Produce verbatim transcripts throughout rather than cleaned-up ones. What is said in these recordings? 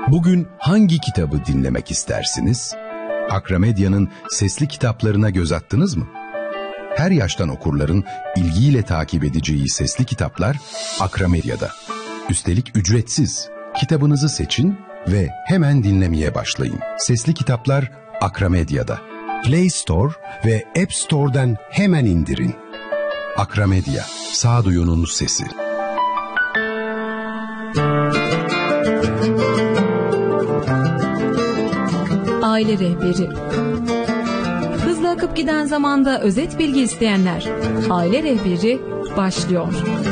Bugün hangi kitabı dinlemek istersiniz? Akramedya'nın sesli kitaplarına göz attınız mı? Her yaştan okurların ilgiyle takip edeceği sesli kitaplar Akramedya'da. Üstelik ücretsiz. Kitabınızı seçin ve hemen dinlemeye başlayın. Sesli kitaplar Akramedya'da. Play Store ve App Store'dan hemen indirin. Akramedya, sağduyunun sesi. Aile rehberi. Hızla akıp giden zamanda özet bilgi isteyenler. Aile rehberi başlıyor.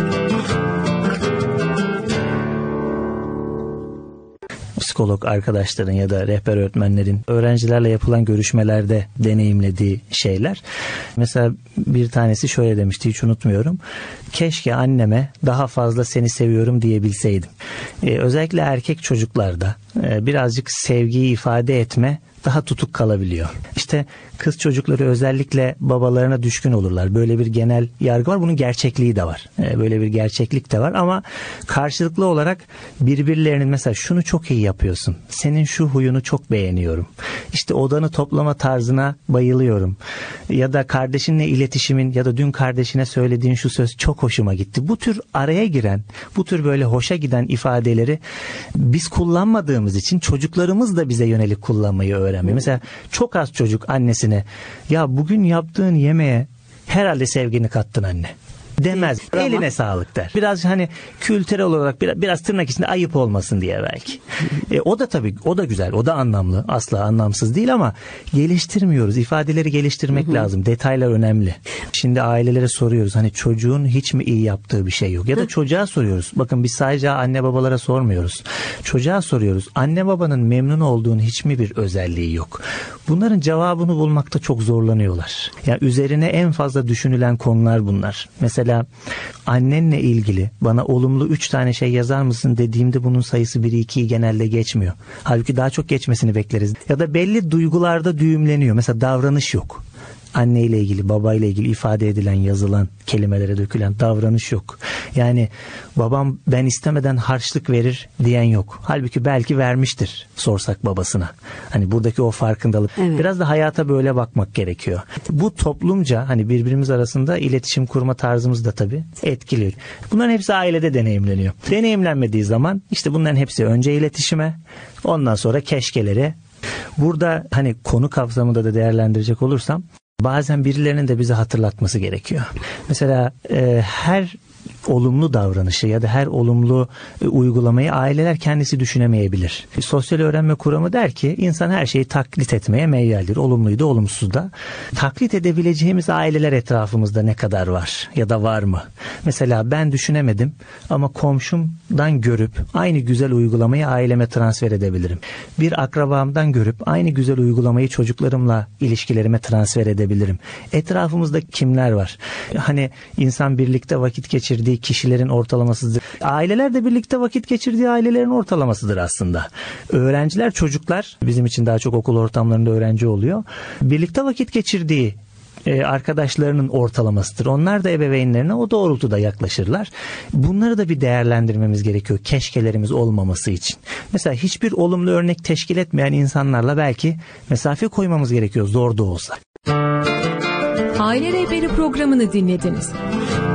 Psikolog arkadaşların ya da rehber öğretmenlerin öğrencilerle yapılan görüşmelerde deneyimlediği şeyler. Mesela bir tanesi şöyle demişti, hiç unutmuyorum. Keşke anneme daha fazla seni seviyorum diyebilseydim. Ee, özellikle erkek çocuklarda e, birazcık sevgiyi ifade etme daha tutuk kalabiliyor. İşte kız çocukları özellikle babalarına düşkün olurlar. Böyle bir genel yargı var. Bunun gerçekliği de var. Böyle bir gerçeklik de var ama karşılıklı olarak birbirlerinin mesela şunu çok iyi yapıyorsun. Senin şu huyunu çok beğeniyorum. İşte odanı toplama tarzına bayılıyorum. Ya da kardeşinle iletişimin ya da dün kardeşine söylediğin şu söz çok hoşuma gitti. Bu tür araya giren, bu tür böyle hoşa giden ifadeleri biz kullanmadığımız için çocuklarımız da bize yönelik kullanmayı öğrenmiyor. Mesela çok az çocuk annesine ya bugün yaptığın yemeğe herhalde sevgini kattın anne demez. Ama eline sağlık der. Biraz hani kültürel olarak biraz, biraz tırnak içinde ayıp olmasın diye belki. E, o da tabii o da güzel. O da anlamlı. Asla anlamsız değil ama geliştirmiyoruz. İfadeleri geliştirmek hı hı. lazım. Detaylar önemli. Şimdi ailelere soruyoruz. Hani çocuğun hiç mi iyi yaptığı bir şey yok? Ya da hı. çocuğa soruyoruz. Bakın biz sadece anne babalara sormuyoruz. Çocuğa soruyoruz. Anne babanın memnun olduğun hiç mi bir özelliği yok? Bunların cevabını bulmakta çok zorlanıyorlar. Yani üzerine en fazla düşünülen konular bunlar. Mesela Mesela annenle ilgili bana olumlu üç tane şey yazar mısın dediğimde bunun sayısı bir ikiyi genelde geçmiyor. Halbuki daha çok geçmesini bekleriz. Ya da belli duygularda düğümleniyor. Mesela davranış yok. Anneyle ilgili, babayla ilgili ifade edilen, yazılan, kelimelere dökülen davranış yok. Yani babam ben istemeden harçlık verir diyen yok. Halbuki belki vermiştir sorsak babasına. Hani buradaki o farkındalık. Evet. Biraz da hayata böyle bakmak gerekiyor. Bu toplumca hani birbirimiz arasında iletişim kurma tarzımız da tabii etkiliyor. Bunların hepsi ailede deneyimleniyor. Deneyimlenmediği zaman işte bunların hepsi önce iletişime, ondan sonra keşkelere. Burada hani konu kapsamında da değerlendirecek olursam bazen birilerinin de bize hatırlatması gerekiyor. Mesela e, her olumlu davranışı ya da her olumlu e, uygulamayı aileler kendisi düşünemeyebilir. Sosyal öğrenme kuramı der ki insan her şeyi taklit etmeye meyyaldir. Olumluyu da olumsuz da. Taklit edebileceğimiz aileler etrafımızda ne kadar var ya da var mı? Mesela ben düşünemedim ama komşumdan görüp aynı güzel uygulamayı aileme transfer edebilirim. Bir akrabamdan görüp aynı güzel uygulamayı çocuklarımla ilişkilerime transfer edebilirim. Etrafımızda kimler var? Hani insan birlikte vakit geçirdiği kişilerin ortalamasıdır. Aileler de birlikte vakit geçirdiği ailelerin ortalamasıdır aslında. Öğrenciler, çocuklar bizim için daha çok okul ortamlarında öğrenci oluyor. Birlikte vakit geçirdiği e, arkadaşlarının ortalamasıdır. Onlar da ebeveynlerine o doğrultuda yaklaşırlar. Bunları da bir değerlendirmemiz gerekiyor. Keşkelerimiz olmaması için. Mesela hiçbir olumlu örnek teşkil etmeyen insanlarla belki mesafe koymamız gerekiyor zor da olsa. Aile Rehberi programını dinlediniz.